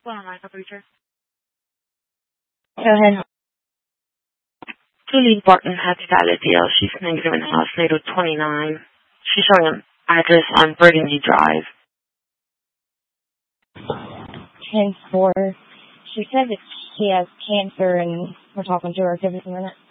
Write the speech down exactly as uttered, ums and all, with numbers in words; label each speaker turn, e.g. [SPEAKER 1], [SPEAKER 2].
[SPEAKER 1] One on Michael Preacher.
[SPEAKER 2] Go ahead.
[SPEAKER 1] Julie Barton has a valid deal. She's negative in the house, NATO twenty-nine. She's showing an address on Burgundy Drive.
[SPEAKER 2] ten four. She said that she has cancer, and we're talking to her. Give us a minute.